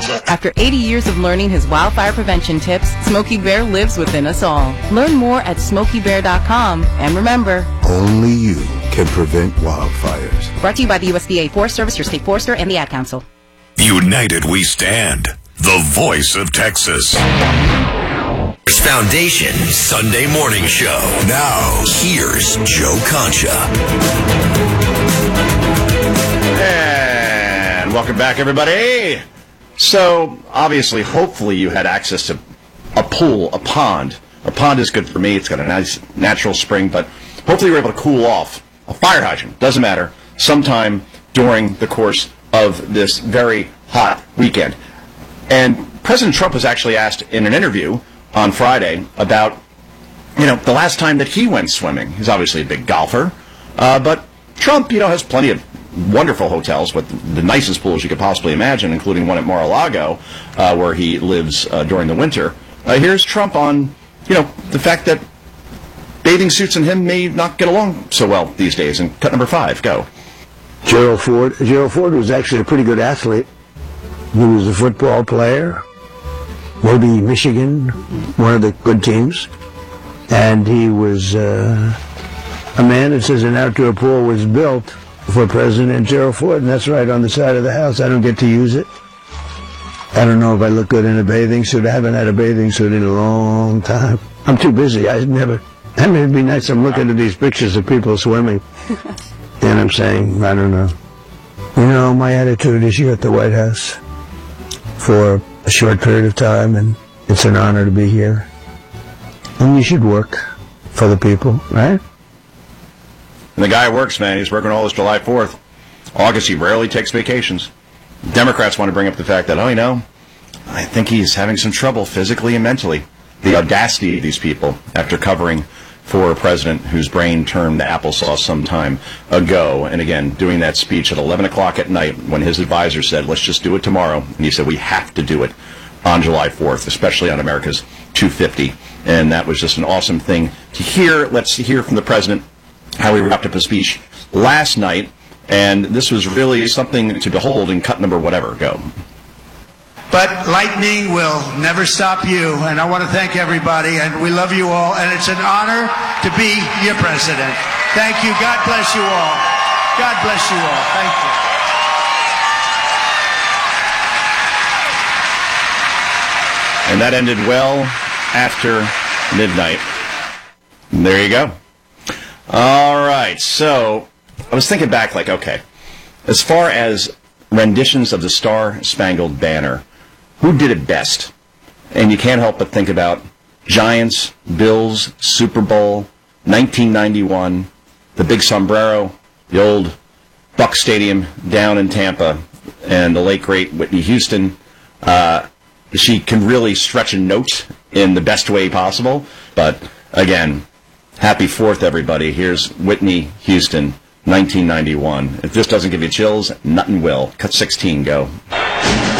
After 80 years of learning his wildfire prevention tips, Smokey Bear lives within us all. Learn more at SmokeyBear.com. And remember, only you can prevent wildfires. Brought to you by the USDA Forest Service, your state forester, and the Ad Council. United we stand. The voice of Texas. Foundation Sunday Morning Show. Now, here's Joe Concha. And welcome back, everybody. So, obviously, hopefully you had access to a pool, a pond. A pond is good for me. It's got a nice natural spring, but hopefully you're able to cool off. A fire hydrant, doesn't matter, sometime during the course of this very hot weekend. And President Trump was actually asked in an interview on Friday about, the last time that he went swimming. He's obviously a big golfer, but Trump, has plenty of wonderful hotels with the nicest pools you could possibly imagine, including one at Mar-a-Lago, where he lives during the winter. Here's Trump on, the fact that bathing suits and him may not get along so well these days. And cut number 5, go. Gerald Ford was actually a pretty good athlete. He was a football player. Maybe Michigan, one of the good teams. And he was a man that says an outdoor pool was built for President Gerald Ford, and that's right on the side of the house. I don't get to use it. I don't know if I look good in a bathing suit. I haven't had a bathing suit in a long time. I'm too busy. I mean, it'd be nice. I'm looking at these pictures of people swimming, and I'm saying, I don't know. My attitude is you're at the White House for a short period of time, and it's an honor to be here. And you should work for the people, right? And the guy works, man. He's working all this July 4th. August, he rarely takes vacations. Democrats want to bring up the fact that, I think he's having some trouble physically and mentally. The audacity of these people after covering for a president whose brain turned to applesauce some time ago, and again, doing that speech at 11 o'clock at night when his advisor said, let's just do it tomorrow. And he said, we have to do it on July 4th, especially on America's 250. And that was just an awesome thing to hear. Let's hear from the president how he wrapped up his speech last night. And this was really something to behold in cut number whatever. Go. But lightning will never stop you, and I want to thank everybody, and we love you all, and it's an honor to be your president. Thank you. God bless you all. God bless you all. Thank you. And that ended well after midnight. There you go. All right, so I was thinking back, okay, as far as renditions of the Star-Spangled Banner, who did it best? And you can't help but think about Giants, Bills, Super Bowl, 1991, the big sombrero, the old Buck Stadium down in Tampa, and the late, great Whitney Houston. She can really stretch a note in the best way possible. But, again, happy 4th, everybody. Here's Whitney Houston, 1991. If this doesn't give you chills, nothing will. Cut 16, go.